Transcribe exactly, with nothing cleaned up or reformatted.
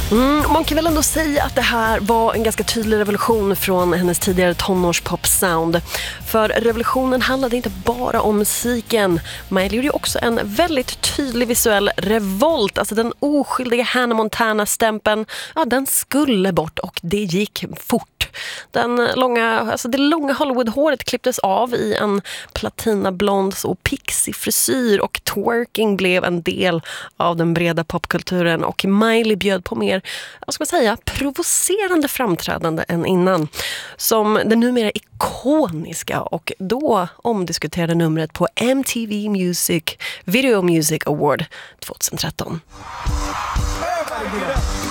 Mm, man kan väl ändå säga att det här var en ganska tydlig revolution från hennes tidigare tonårspop-sound. För revolutionen handlade inte bara om musiken. Miley gjorde också en väldigt tydlig visuell revolt. Alltså den oskyldiga Hannah Montana-stämpeln, ja, den skulle bort och det gick fort. Den långa, alltså det långa Hollywood-håret klipptes av i en platinablond och pixig frisyr och twerking blev en del av den breda popkulturen och Miley bjöd på mer, vad ska man säga, provocerande framträdande än innan. Som den numera ikoniska och då omdiskuterade numret på M T V Music Video Music Award tjugohundratretton.